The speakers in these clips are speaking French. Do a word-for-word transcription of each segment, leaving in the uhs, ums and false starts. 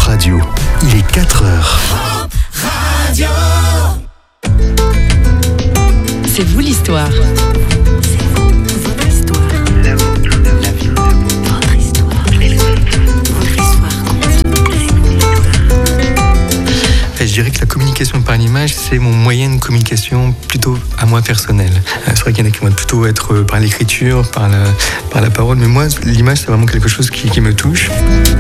Radio, il est quatre heures. Pop Radio. C'est vous l'histoire. C'est vous, votre histoire. La vôtre, la vie, votre histoire. Votre histoire. Je dirais que la communication par l'image, c'est mon moyen de communication plutôt à moi personnel. C'est vrai qu'il y en a qui vont plutôt être par l'écriture, par la, par la parole, mais moi, l'image, c'est vraiment quelque chose qui, qui me touche.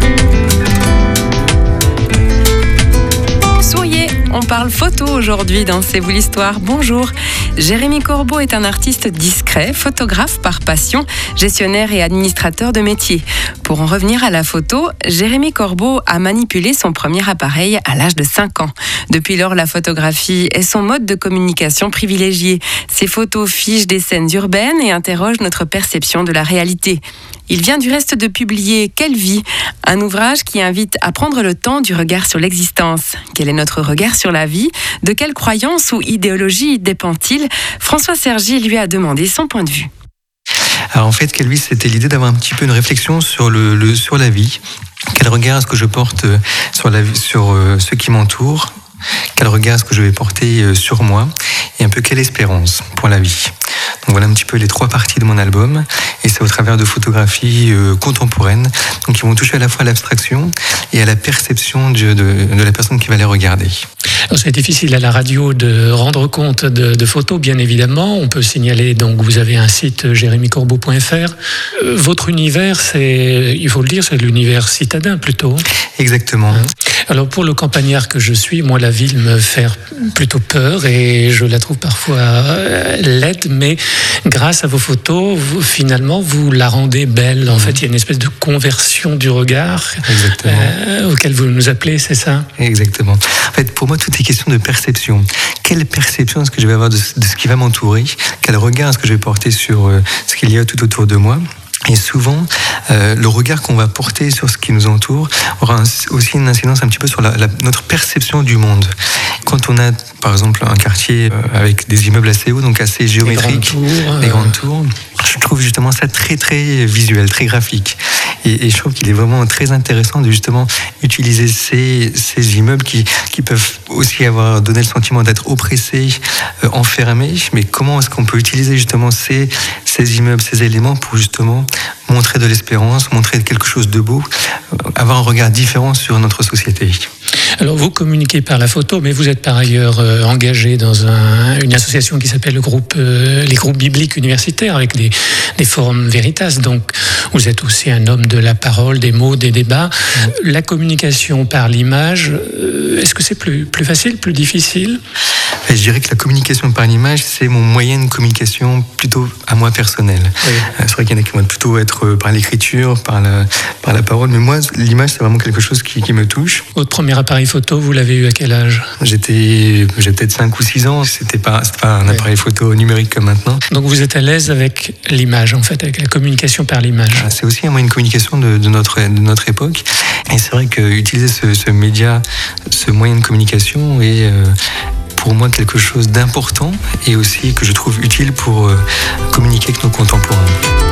Souriez, on parle photo aujourd'hui dans C'est vous l'histoire. Bonjour. Jérémy Corbeau est un artiste discret, photographe par passion, gestionnaire et administrateur de métier. Pour en revenir à la photo, Jérémy Corbeau a manipulé son premier appareil à l'âge de cinq ans. Depuis lors, la photographie est son mode de communication privilégié. Ses photos fichent des scènes urbaines et interrogent notre perception de la réalité. Il vient du reste de publier Quelle vie, un ouvrage qui invite à prendre le temps du regard sur l'existence. Quel est notre regard sur la vie ? De quelle croyance ou idéologie dépend-il ? François Sergi lui a demandé son point de vue. Alors en fait, Quelle vie, c'était l'idée d'avoir un petit peu une réflexion sur, le, le, sur la vie. Quel regard est-ce que je porte sur, la, sur euh, ceux qui m'entourent ? Quel regard est-ce que je vais porter sur moi ? Et un peu quelle espérance pour la vie ? Donc voilà un petit peu les trois parties de mon album, et c'est au travers de photographies euh, contemporaines, donc qui vont toucher à la fois à l'abstraction et à la perception de, de, de la personne qui va les regarder. Alors c'est difficile à la radio de rendre compte de, de photos, bien évidemment. On peut signaler, donc vous avez un site jérémy corbeau point f r. Euh, votre univers, c'est, il faut le dire, c'est l'univers citadin plutôt. Exactement. Hein ? Alors pour le campagnard que je suis, moi la ville me fait plutôt peur et je la trouve parfois laide, mais grâce à vos photos, vous, finalement, vous la rendez belle. En fait, il y a une espèce de conversion du regard euh, auquel vous nous appelez, c'est ça ? Exactement. En fait, pour moi, tout est question de perception. Quelle perception est-ce que je vais avoir de, de ce qui va m'entourer ? Quel regard est-ce que je vais porter sur euh, ce qu'il y a tout autour de moi ? Et souvent, euh, le regard qu'on va porter sur ce qui nous entoure aura un, aussi une incidence un petit peu sur la, la, notre perception du monde. Quand on a, par exemple, un quartier euh, avec des immeubles assez hauts, donc assez géométriques, des grandes tours, des grandes tours, je trouve justement ça très très visuel, très graphique. Et, et je trouve qu'il est vraiment très intéressant de justement utiliser ces, ces immeubles qui, qui peuvent aussi avoir donné le sentiment d'être oppressés, euh, enfermés. Mais comment est-ce qu'on peut utiliser justement ces, ces immeubles, ces éléments pour justement montrer de l'espérance, montrer quelque chose de beau, avoir un regard différent sur notre société. Alors vous communiquez par la photo, mais vous êtes par ailleurs euh, engagé dans un, une association qui s'appelle le groupe, euh, les groupes bibliques universitaires avec des, des forums Veritas. Donc vous êtes aussi un homme de la parole, des mots, des débats. Mmh. La communication par l'image, euh, est-ce que c'est plus, plus facile, plus difficile ? Je dirais que la communication par l'image, c'est mon moyen de communication plutôt à moi personnel. Oui. C'est vrai qu'il y en a qui vont plutôt être par l'écriture, par la, par la parole, mais moi, l'image, c'est vraiment quelque chose qui, qui me touche. Votre premier appareil photo, vous l'avez eu à quel âge ? J'étais, j'ai peut-être cinq ou six ans, c'était pas, c'était pas un oui. appareil photo numérique comme maintenant. Donc vous êtes à l'aise avec l'image, en fait, avec la communication par l'image. C'est aussi un moyen de communication de, de, notre, de notre époque, et c'est vrai qu'utiliser ce, ce média, ce moyen de communication est... Euh, pour moi quelque chose d'important et aussi que je trouve utile pour euh, communiquer avec nos contemporains.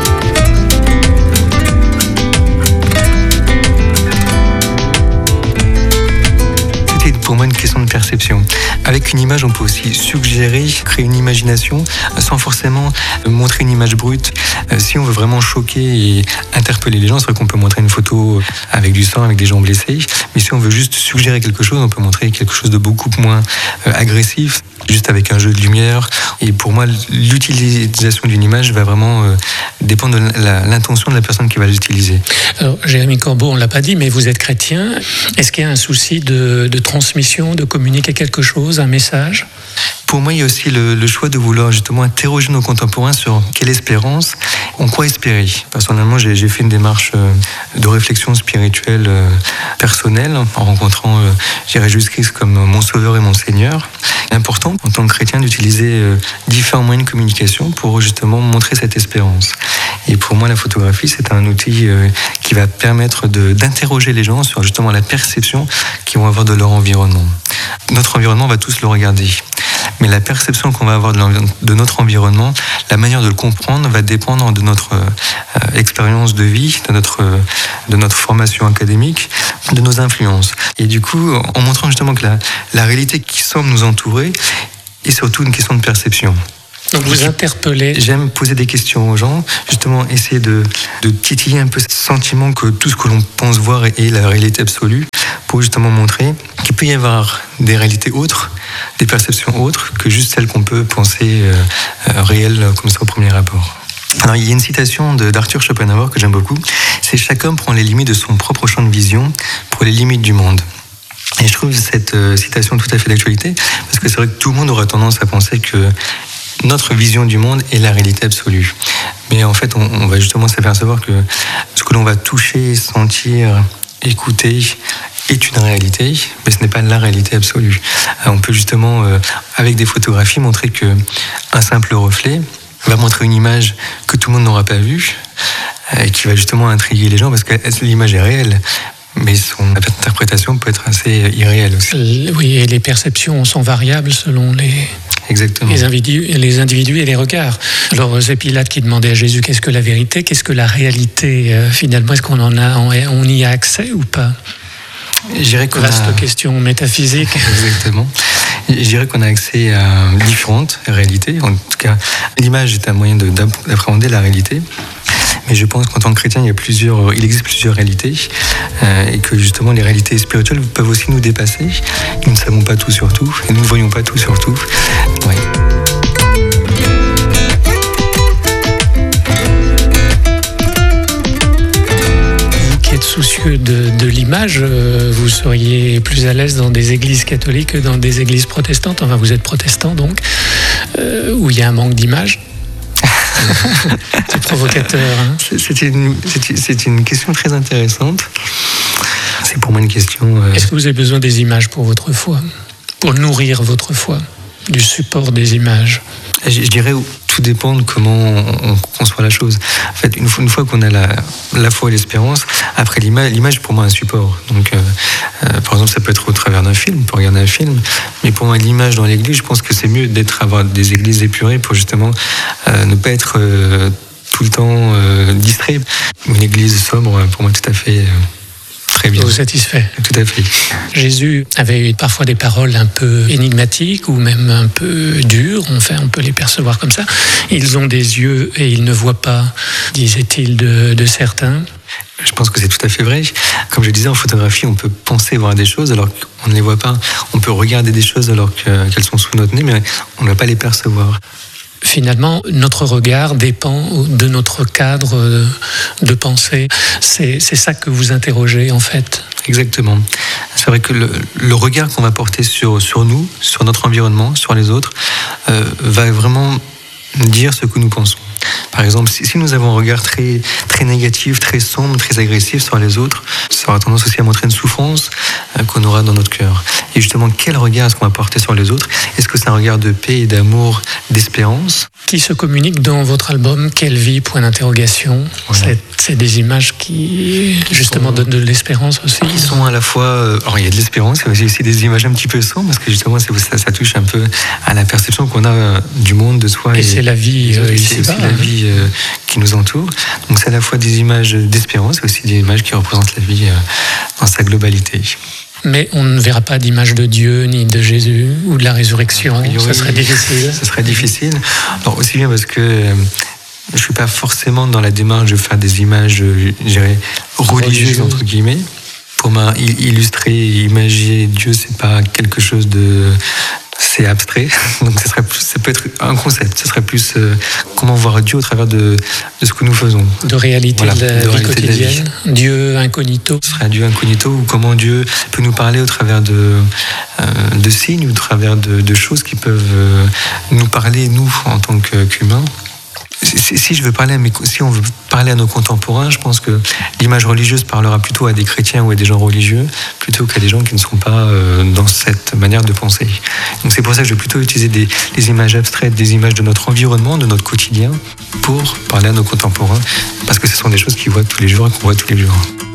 C'était pour moi une question de perception. Avec une image, on peut aussi suggérer, créer une imagination sans forcément montrer une image brute. Si on veut vraiment choquer et interpeller les gens, c'est vrai qu'on peut montrer une photo avec du sang, avec des gens blessés. Mais si on veut juste suggérer quelque chose, on peut montrer quelque chose de beaucoup moins agressif, juste avec un jeu de lumière. Et pour moi, l'utilisation d'une image va vraiment dépendre de la, l'intention de la personne qui va l'utiliser. Alors, Jérémy Corbeau, on ne l'a pas dit, mais vous êtes chrétien. Est-ce qu'il y a un souci de, de transmission, de communiquer quelque chose, un message ? Pour moi, il y a aussi le, le choix de vouloir justement interroger nos contemporains sur quelle espérance, on croit espérer. Personnellement, j'ai, j'ai fait une démarche de réflexion spirituelle euh, personnelle en rencontrant euh, Jésus-Christ comme mon sauveur et mon Seigneur. C'est important en tant que chrétien d'utiliser euh, différents moyens de communication pour justement montrer cette espérance. Et pour moi, la photographie, c'est un outil euh, qui va permettre de, d'interroger les gens sur justement la perception qu'ils vont avoir de leur environnement. Notre environnement, on va tous le regarder. mais la perception qu'on va avoir de, de notre environnement, la manière de le comprendre va dépendre de notre euh, expérience de vie, de notre, euh, de notre formation académique, de nos influences. Et du coup, en montrant justement que la, la réalité qui semble nous entourer est surtout une question de perception. Donc vous interpellez. J'aime poser des questions aux gens, justement essayer de, de titiller un peu ce sentiment que tout ce que l'on pense voir est la réalité absolue, pour justement montrer qu'il peut y avoir des réalités autres, des perceptions autres que juste celles qu'on peut penser euh, euh, réelles comme ça au premier abord. Alors il y a une citation de, d'Arthur Schopenhauer que j'aime beaucoup, c'est « Chaque homme prend les limites de son propre champ de vision pour les limites du monde ». Et je trouve cette euh, citation tout à fait d'actualité, parce que c'est vrai que tout le monde aura tendance à penser que notre vision du monde est la réalité absolue. Mais en fait, on, on va justement s'apercevoir que ce que l'on va toucher, sentir, écouter est une réalité, mais ce n'est pas la réalité absolue. On peut justement, euh, avec des photographies, montrer qu'un simple reflet va montrer une image que tout le monde n'aura pas vue, euh, et qui va justement intriguer les gens, parce que l'image est réelle. Mais son interprétation peut être assez irréelle aussi. Oui, et les perceptions sont variables selon les... Exactement. Les individus, les individus et les regards. Alors c'est Pilate qui demandait à Jésus qu'est-ce que la vérité, qu'est-ce que la réalité euh, finalement, est-ce qu'on en a, on, on y a accès ou pas? Je dirais qu'on Vaste a... question métaphysique. Exactement. Je dirais qu'on a accès à différentes réalités. En tout cas, l'image est un moyen de, d'appréhender la réalité. Mais je pense qu'en tant que chrétien, il y a plusieurs, il existe plusieurs réalités, euh, et que justement les réalités spirituelles peuvent aussi nous dépasser. Nous ne savons pas tout sur tout, et nous ne voyons pas tout sur tout. Ouais. Vous qui êtes soucieux de, de l'image, euh, vous seriez plus à l'aise dans des églises catholiques que dans des églises protestantes. Enfin, vous êtes protestant donc, euh, où il y a un manque d'image. C'est provocateur. Hein. C'est, une, c'est, c'est une question très intéressante. C'est pour moi une question... Euh... Est-ce que vous avez besoin des images pour votre foi? Pour nourrir votre foi? Du support des images? Je, je dirais tout dépend de comment on, on conçoit la chose. En fait, une fois, une fois qu'on a la, la foi et l'espérance, après l'image, l'image pour moi est un support. Donc, euh, euh, par exemple, ça peut être au travers d'un film, on peut regarder un film, mais pour moi, l'image dans l'église, je pense que c'est mieux d'être avoir des églises épurées pour justement euh, ne pas être euh, tout le temps euh, distrait. Une église sobre, pour moi, tout à fait... Euh, Très bien. Vous satisfait? Tout à fait. Jésus avait eu parfois des paroles un peu énigmatiques ou même un peu dures, on, fait, on peut les percevoir comme ça. Ils ont des yeux et ils ne voient pas, disait-il de, de certains. Je pense que c'est tout à fait vrai. Comme je disais, en photographie, on peut penser voir des choses alors qu'on ne les voit pas. On peut regarder des choses alors qu'elles sont sous notre nez, mais on ne va pas les percevoir. Finalement, notre regard dépend de notre cadre de pensée. C'est, c'est ça que vous interrogez, en fait. Exactement. C'est vrai que le, le regard qu'on va porter sur, sur nous, sur notre environnement, sur les autres, euh, va vraiment dire ce que nous pensons. Par exemple, si, si nous avons un regard très, très négatif, très sombre, très agressif sur les autres, ça aura tendance aussi à montrer une souffrance euh, qu'on aura dans notre cœur. Et justement, quel regard est-ce qu'on va porter sur les autres? Est-ce que c'est un regard de paix et d'amour, d'espérance? Qui se communique dans votre album Quelle vie? Point d'interrogation. Voilà. C'est, c'est des images qui, justement, sont, donnent de l'espérance aussi. Qui sont à la fois... Euh, alors, il y a de l'espérance, il y a aussi des images un petit peu sombres, parce que justement, c'est, ça, ça touche un peu à la perception qu'on a du monde, de soi. Et, et c'est la vie euh, ici-bas. C'est aussi la vie euh, qui nous entoure. Donc, c'est à la fois des images d'espérance, et aussi des images qui représentent la vie euh, dans sa globalité. Mais on ne verra pas d'image de Dieu, ni de Jésus, ou de la résurrection. Oui, ça serait difficile. Ça serait difficile. Alors, aussi bien parce que euh, je ne suis pas forcément dans la démarche de faire des images, je dirais, religieuses, entre guillemets. Pour m'illustrer, imager Dieu, c'est pas quelque chose de... C'est abstrait, donc ça, serait plus, ça peut être un concept, ce serait plus euh, comment voir Dieu au travers de, de ce que nous faisons. De réalité, voilà, de la de vie quotidienne, de la vie. Dieu incognito. Ce serait un Dieu incognito, ou comment Dieu peut nous parler au travers de, euh, de signes, ou au travers de, de choses qui peuvent euh, nous parler, nous, en tant qu'humains. Si, si, je veux parler à mes, si on veut parler à nos contemporains, je pense que l'image religieuse parlera plutôt à des chrétiens ou à des gens religieux, plutôt qu'à des gens qui ne sont pas euh, dans cette manière de penser. Donc c'est pour ça que je vais plutôt utiliser des, des images abstraites, des images de notre environnement, de notre quotidien, pour parler à nos contemporains, parce que ce sont des choses qu'ils voient tous les jours et qu'on voit tous les jours.